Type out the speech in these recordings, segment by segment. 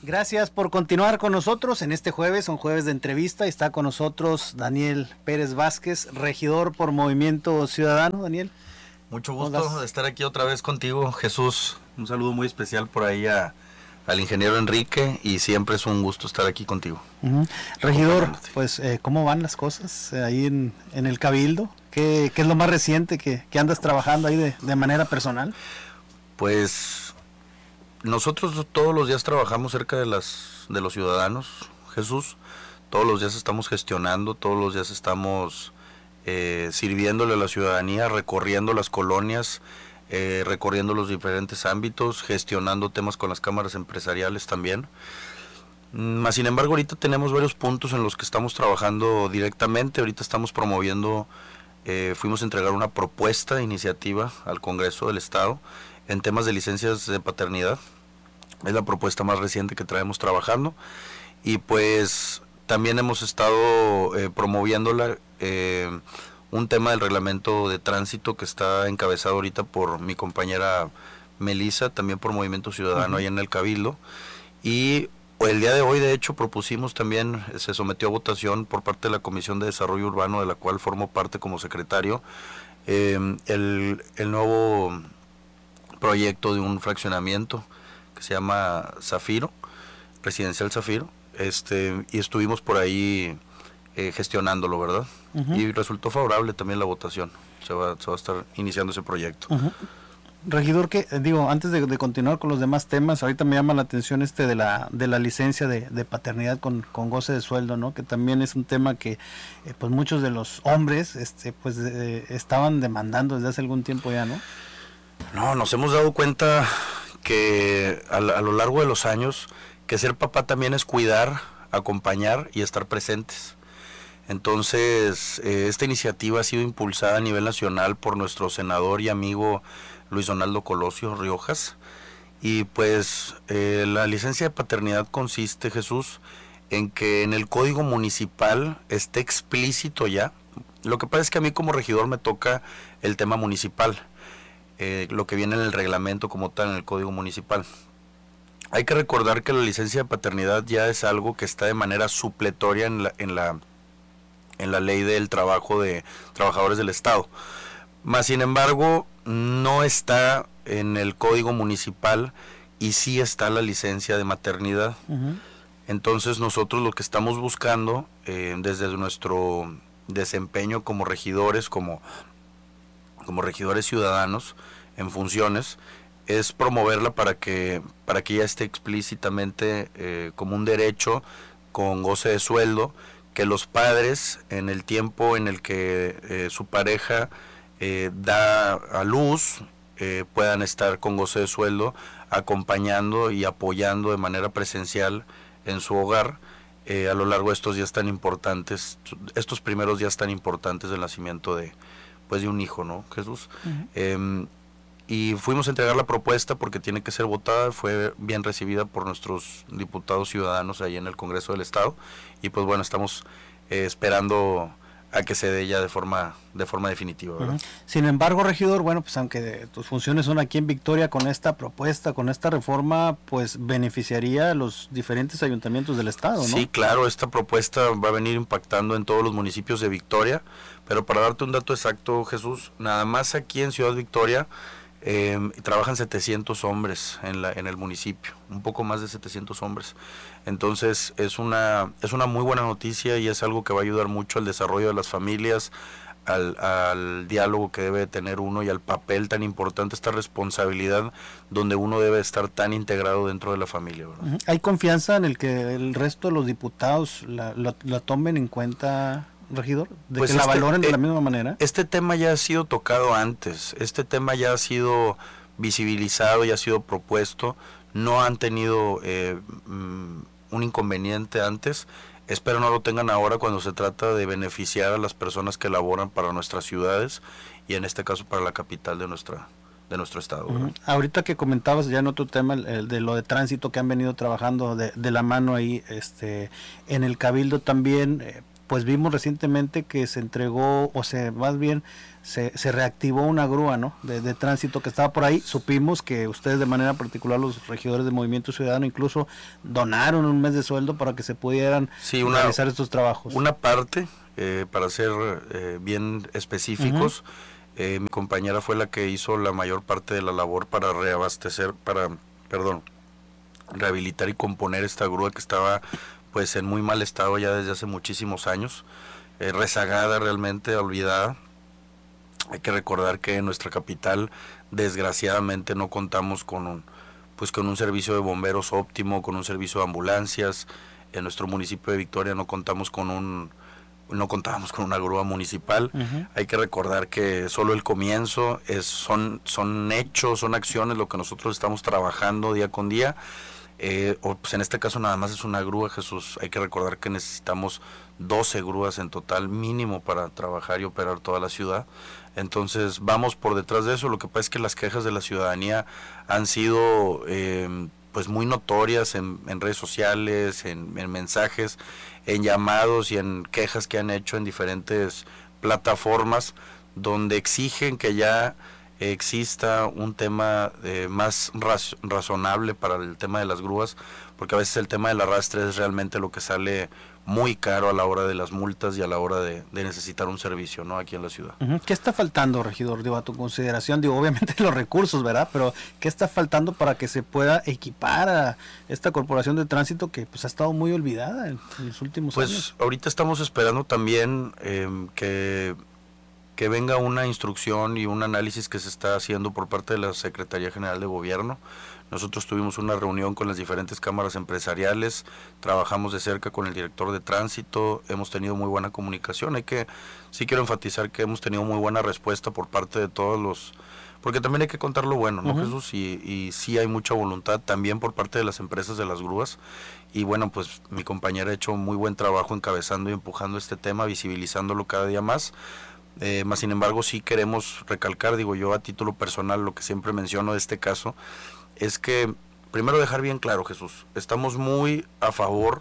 Gracias por continuar con nosotros en este jueves, un jueves de entrevista. Está con nosotros Daniel Pérez Vázquez, regidor por Movimiento Ciudadano. Daniel. Mucho gusto de estar aquí otra vez contigo, Jesús. Un saludo muy especial por ahí al ingeniero Enrique, y siempre es un gusto estar aquí contigo. Regidor, pues, ¿cómo van las cosas ahí en el Cabildo? ¿Qué es lo más reciente que andas trabajando ahí de manera personal? Pues nosotros todos los días trabajamos cerca de los ciudadanos, Jesús. Todos los días estamos gestionando, todos los días estamos sirviéndole a la ciudadanía, recorriendo las colonias, recorriendo los diferentes ámbitos, gestionando temas con las cámaras empresariales también. Sin embargo, ahorita tenemos varios puntos en los que estamos trabajando directamente. Ahorita estamos promoviendo, fuimos a entregar una propuesta de iniciativa al Congreso del Estado en temas de licencias de paternidad. Es la propuesta más reciente que traemos trabajando, y pues también hemos estado promoviéndola, un tema del reglamento de tránsito que está encabezado ahorita por mi compañera Melissa, también por Movimiento Ciudadano allá en el Cabildo. Y el día de hoy, de hecho, propusimos también, se sometió a votación por parte de la Comisión de Desarrollo Urbano, de la cual formo parte como secretario, el nuevo proyecto de un fraccionamiento que se llama Zafiro, Residencial Zafiro, y estuvimos por ahí gestionándolo, ¿verdad? Y resultó favorable también la votación. Se va a estar iniciando ese proyecto. Regidor, antes de continuar con los demás temas, ahorita me llama la atención de la licencia de paternidad con goce de sueldo, ¿no? Que también es un tema que pues muchos de los hombres estaban demandando desde hace algún tiempo ya, ¿no? No, nos hemos dado cuenta que a lo largo de los años, que ser papá también es cuidar, acompañar y estar presentes. Entonces, esta iniciativa ha sido impulsada a nivel nacional por nuestro senador y amigo Luis Donaldo Colosio Riojas, y pues la licencia de paternidad consiste, Jesús, en que en el Código Municipal esté explícito ya. Lo que pasa es que a mí como regidor me toca el tema municipal, lo que viene en el reglamento como tal, en el Código Municipal. Hay que recordar que la licencia de paternidad ya es algo que está de manera supletoria en la ley del trabajo de trabajadores del Estado. Sin embargo, no está en el Código Municipal, y sí está la licencia de maternidad. Entonces nosotros lo que estamos buscando, desde nuestro desempeño como regidores, como regidores ciudadanos en funciones, es promoverla para que ya esté explícitamente como un derecho con goce de sueldo, que los padres, en el tiempo en el que su pareja da a luz, puedan estar con goce de sueldo, acompañando y apoyando de manera presencial en su hogar a lo largo de estos días tan importantes, estos primeros días tan importantes del nacimiento de un hijo, ¿no, Jesús? Y fuimos a entregar la propuesta porque tiene que ser votada. Fue bien recibida por nuestros diputados ciudadanos ahí en el Congreso del Estado, y pues bueno, estamos esperando a que se dé ya de forma definitiva, ¿verdad? Sin embargo, regidor, bueno, pues aunque tus funciones son aquí en Victoria, con esta propuesta, con esta reforma, pues beneficiaría a los diferentes ayuntamientos del estado, ¿no? Sí, claro, esta propuesta va a venir impactando en todos los municipios de Victoria, pero para darte un dato exacto, Jesús, nada más aquí en Ciudad Victoria trabajan 700 hombres en el municipio, un poco más de 700 hombres. Entonces es una muy buena noticia, y es algo que va a ayudar mucho al desarrollo de las familias, al diálogo que debe tener uno, y al papel tan importante, esta responsabilidad donde uno debe estar tan integrado dentro de la familia, ¿verdad? ¿Hay confianza en el que el resto de los diputados la tomen en cuenta, regidor? ¿De pues que la valoren de la misma manera? Este tema ya ha sido tocado antes, este tema ya ha sido visibilizado, ya ha sido propuesto, no han tenido un inconveniente antes. Espero no lo tengan ahora cuando se trata de beneficiar a las personas que laboran para nuestras ciudades, y en este caso para la capital de nuestro estado. Ahorita que comentabas ya en otro tema, el de lo de tránsito, que han venido trabajando de la mano ahí en el Cabildo también, pues vimos recientemente que se entregó, o sea, más bien se reactivó una grúa, ¿no? De tránsito que estaba por ahí. Supimos que ustedes de manera particular, los regidores de Movimiento Ciudadano, incluso donaron un mes de sueldo para que se pudieran realizar estos trabajos. Una parte, para ser bien específicos, mi compañera fue la que hizo la mayor parte de la labor para rehabilitar y componer esta grúa que estaba pues en muy mal estado ya desde hace muchísimos años, rezagada realmente, olvidada. Hay que recordar que en nuestra capital desgraciadamente no contamos con un servicio de bomberos óptimo, con un servicio de ambulancias. En nuestro municipio de Victoria no contábamos con una grúa municipal. Hay que recordar que solo el comienzo son hechos, son acciones lo que nosotros estamos trabajando día con día. Pues en este caso nada más es una grúa, Jesús. Hay que recordar que necesitamos 12 grúas en total mínimo para trabajar y operar toda la ciudad. Entonces vamos por detrás de eso. Lo que pasa es que las quejas de la ciudadanía han sido pues muy notorias en redes sociales, en mensajes, en llamados y en quejas que han hecho en diferentes plataformas donde exigen que ya exista un tema más razonable para el tema de las grúas, porque a veces el tema del arrastre es realmente lo que sale muy caro a la hora de las multas y a la hora de necesitar un servicio, ¿no? Aquí en la ciudad. ¿Qué está faltando, regidor? Digo, a tu consideración, digo, obviamente los recursos, ¿verdad? Pero ¿qué está faltando para que se pueda equipar a esta corporación de tránsito que pues ha estado muy olvidada en los últimos años? Pues ahorita estamos esperando también que venga una instrucción y un análisis que se está haciendo por parte de la Secretaría General de Gobierno. Nosotros tuvimos una reunión con las diferentes cámaras empresariales, trabajamos de cerca con el director de tránsito, hemos tenido muy buena comunicación. Sí quiero enfatizar que hemos tenido muy buena respuesta por parte de todos los... Porque también hay que contar lo bueno, ¿no, Jesús? Y sí hay mucha voluntad también por parte de las empresas de las grúas. Y bueno, pues mi compañera ha hecho muy buen trabajo encabezando y empujando este tema, visibilizándolo cada día más. Más sin embargo, sí queremos recalcar, digo yo a título personal, lo que siempre menciono de este caso, es que primero dejar bien claro, Jesús, estamos muy a favor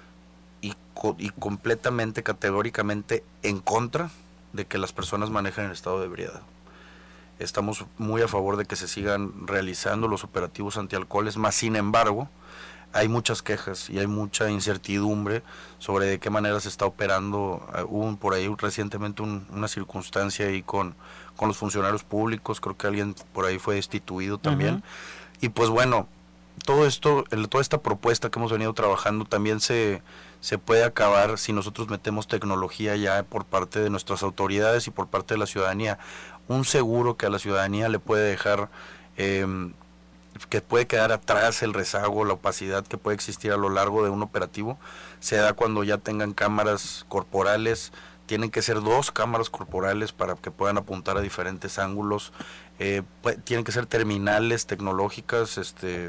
y completamente, categóricamente en contra de que las personas manejen en estado de ebriedad. Estamos muy a favor de que se sigan realizando los operativos antialcoholes, más sin embargo, hay muchas quejas y hay mucha incertidumbre sobre de qué manera se está operando. Hubo por ahí recientemente una circunstancia ahí con los funcionarios públicos, creo que alguien por ahí fue destituido también. Y pues bueno, todo esto, toda esta propuesta que hemos venido trabajando también se puede acabar si nosotros metemos tecnología ya por parte de nuestras autoridades y por parte de la ciudadanía. Un seguro que a la ciudadanía le puede dejar... que puede quedar atrás el rezago, la opacidad que puede existir a lo largo de un operativo, se da cuando ya tengan cámaras corporales. Tienen que ser 2 cámaras corporales para que puedan apuntar a diferentes ángulos. Tienen que ser terminales tecnológicas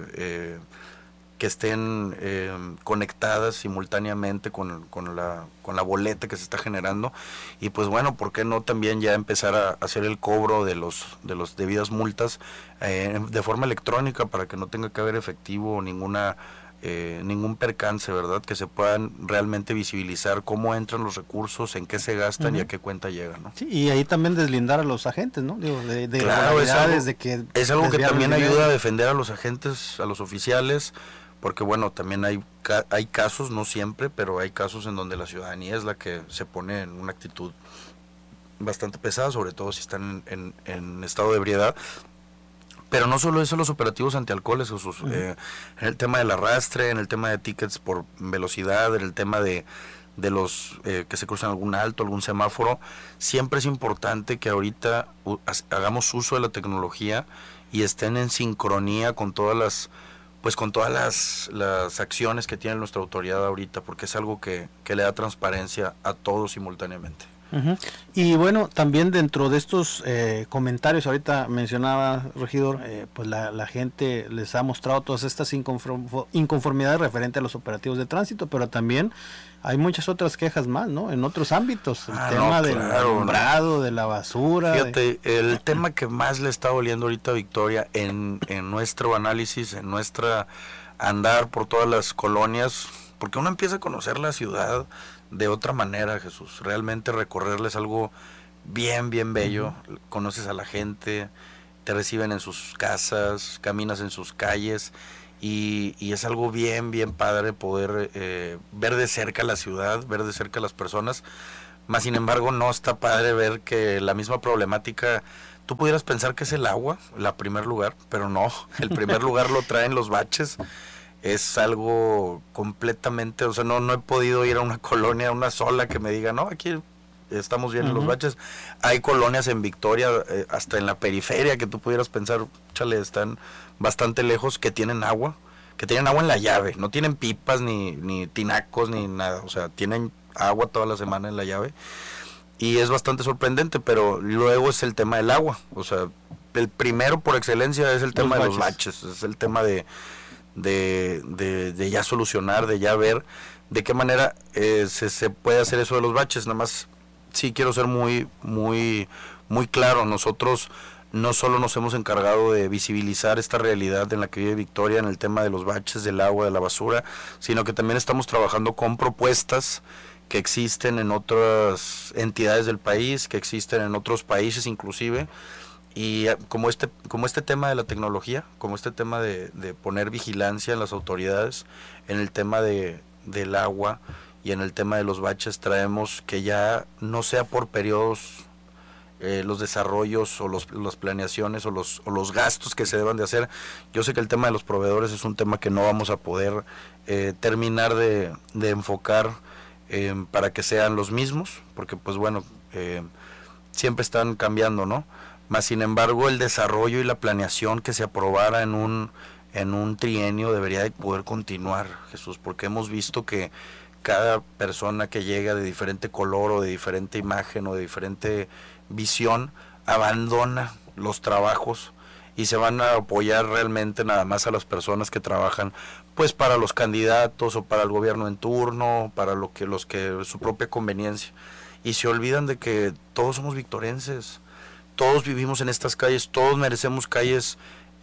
que estén conectadas simultáneamente con la boleta que se está generando. Y pues bueno, ¿por qué no también ya empezar a hacer el cobro de los debidas multas de forma electrónica, para que no tenga que haber efectivo o ningún percance, ¿verdad? Que se puedan realmente visibilizar cómo entran los recursos, en qué se gastan y a qué cuenta llegan, ¿no? Sí, y ahí también deslindar a los agentes, ¿no? Digo, claro, es algo que también ayuda a defender a los agentes, a los oficiales, porque bueno, también hay casos, no siempre, pero hay casos en donde la ciudadanía es la que se pone en una actitud bastante pesada, sobre todo si están en estado de ebriedad. Pero no solo eso, los operativos antialcoholes, Jesús, en el tema del arrastre, en el tema de tickets por velocidad, en el tema de los que se cruzan algún alto, algún semáforo, siempre es importante que ahorita hagamos uso de la tecnología y estén en sincronía con todas las acciones que tiene nuestra autoridad ahorita, porque es algo que le da transparencia a todos simultáneamente. Y bueno, también dentro de estos comentarios, ahorita mencionaba, regidor, pues la gente les ha mostrado todas estas inconformidades referente a los operativos de tránsito, pero también hay muchas otras quejas más, ¿no? En otros ámbitos, el tema del alumbrado, de la basura. Fíjate, el tema que más le está doliendo ahorita a Victoria en nuestro análisis, en nuestra andar por todas las colonias, porque uno empieza a conocer la ciudad de otra manera, Jesús. Realmente recorrerla es algo bien, bien bello. Conoces a la gente, te reciben en sus casas, caminas en sus calles, y es algo bien, bien padre poder ver de cerca la ciudad, ver de cerca las personas. Más sin embargo, no está padre ver que la misma problemática, tú pudieras pensar que es el agua, el primer lugar, pero no, el primer lugar lo traen los baches. Es algo completamente, o sea, no he podido ir a una colonia, una sola que me diga, no, aquí estamos bien en los baches. Hay colonias en Victoria, hasta en la periferia, que tú pudieras pensar, chale, están bastante lejos, que tienen agua en la llave, no tienen pipas, ni tinacos, ni nada, o sea, tienen agua toda la semana en la llave, y es bastante sorprendente. Pero luego es el tema del agua, o sea, el primero por excelencia es el tema de los baches, es el tema de ya solucionar, de ya ver de qué manera se puede hacer eso de los baches. Nada más sí quiero ser muy claro. Nosotros no solo nos hemos encargado de visibilizar esta realidad en la que vive Victoria en el tema de los baches, del agua, de la basura, sino que también estamos trabajando con propuestas que existen en otras entidades del país, que existen en otros países inclusive. Y como este tema de la tecnología, como este tema de poner vigilancia en las autoridades, en el tema del agua y en el tema de los baches, traemos que ya no sea por periodos los desarrollos o las planeaciones o los gastos que se deban de hacer. Yo sé que el tema de los proveedores es un tema que no vamos a poder terminar de enfocar para que sean los mismos, porque pues bueno, siempre están cambiando, ¿no? Más sin embargo, el desarrollo y la planeación que se aprobara en un trienio debería de poder continuar, Jesús, porque hemos visto que cada persona que llega de diferente color o de diferente imagen o de diferente visión abandona los trabajos y se van a apoyar realmente nada más a las personas que trabajan pues para los candidatos o para el gobierno en turno, para los que su propia conveniencia, y se olvidan de que todos somos victorenses. Todos vivimos en estas calles, todos merecemos calles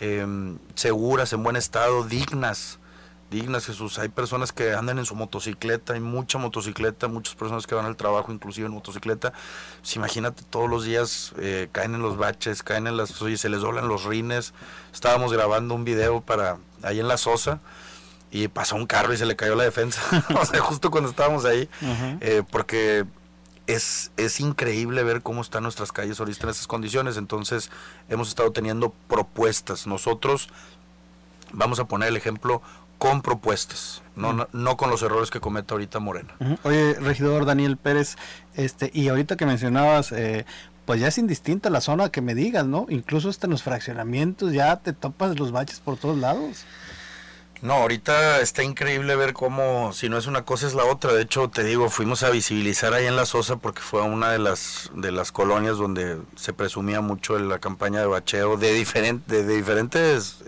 seguras, en buen estado, dignas, Jesús. Hay personas que andan en su motocicleta, hay mucha motocicleta, muchas personas que van al trabajo inclusive en motocicleta. Pues imagínate, todos los días caen en los baches, oye, se les doblan los rines. Estábamos grabando un video ahí en La Sosa, y pasó un carro y se le cayó la defensa, o sea, justo cuando estábamos ahí, porque es increíble ver cómo están nuestras calles ahorita en estas condiciones. Entonces hemos estado teniendo propuestas. Nosotros vamos a poner el ejemplo con propuestas, no con los errores que comete ahorita Morena. Oye, regidor Daniel Pérez, y ahorita que mencionabas, pues ya es indistinta la zona que me digas, ¿no? Incluso hasta en los fraccionamientos ya te topas los baches por todos lados. No, ahorita está increíble ver cómo, si no es una cosa es la otra. De hecho, te digo, fuimos a visibilizar ahí en La Sosa porque fue una de las colonias donde se presumía mucho la campaña de bacheo de diferentes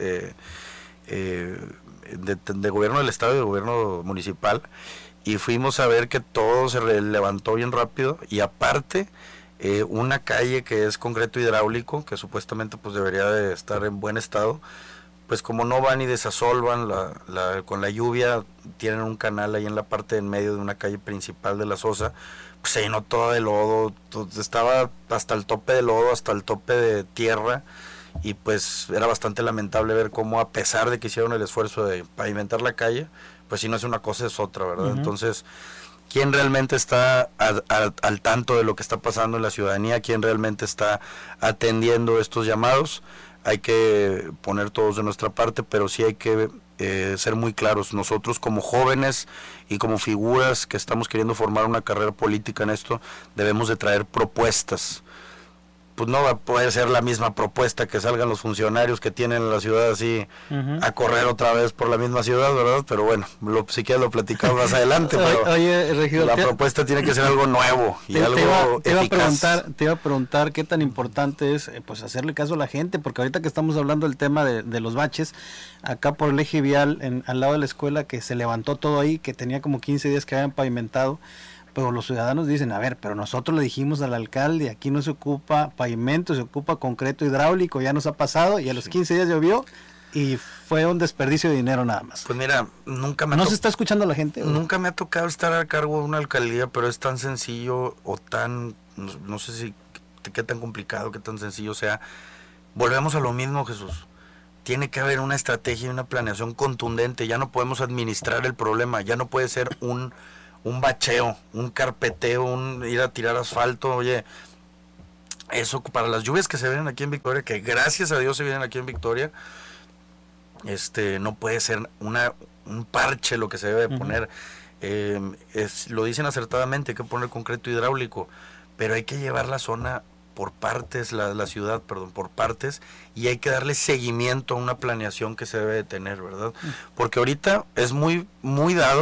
de gobierno del estado y de gobierno municipal, y fuimos a ver que todo se levantó bien rápido. Y aparte una calle que es concreto hidráulico, que supuestamente pues debería de estar en buen estado, pues como no van y desasolvan con la lluvia, tienen un canal ahí en la parte en medio de una calle principal de La Sosa, pues se llenó todo de lodo, estaba hasta el tope de lodo, hasta el tope de tierra, y pues era bastante lamentable ver cómo, a pesar de que hicieron el esfuerzo de pavimentar la calle, pues si no es una cosa es otra, ¿verdad? Entonces, ¿quién realmente está al tanto de lo que está pasando en la ciudadanía? ¿Quién realmente está atendiendo estos llamados? Hay que poner todos de nuestra parte, pero sí hay que ser muy claros. Nosotros como jóvenes y como figuras que estamos queriendo formar una carrera política en esto, debemos de traer propuestas. Pues no va a poder ser la misma propuesta que salgan los funcionarios que tienen la ciudad así a correr otra vez por la misma ciudad, ¿verdad? Pero bueno, si quieres lo platicamos más adelante, pero oye, regidor, la propuesta tiene que ser algo nuevo y algo eficaz. Te iba a preguntar qué tan importante es pues hacerle caso a la gente, porque ahorita que estamos hablando del tema de los baches, acá por el eje vial, al lado de la escuela, que se levantó todo ahí, que tenía como 15 días que habían pavimentado, pero los ciudadanos dicen, a ver, pero nosotros le dijimos al alcalde, aquí no se ocupa pavimento, se ocupa concreto hidráulico, ya nos ha pasado, y a los 15 días llovió y fue un desperdicio de dinero nada más. Pues mira, ¿No se está escuchando la gente? Nunca me ha tocado estar a cargo de una alcaldía, pero es tan sencillo o tan, no sé si qué tan complicado, qué tan sencillo sea. Volvemos a lo mismo, Jesús. Tiene que haber una estrategia y una planeación contundente. Ya no podemos administrar el problema. Ya no puede ser un bacheo, un carpeteo, ir a tirar asfalto. Oye, eso para las lluvias que se vienen aquí en Victoria, que gracias a Dios se vienen aquí en Victoria, no puede ser un parche lo que se debe de poner. Lo dicen acertadamente, hay que poner concreto hidráulico, pero hay que llevar la zona por partes, la ciudad, perdón, por partes, y hay que darle seguimiento a una planeación que se debe de tener, ¿verdad? Porque ahorita es muy dado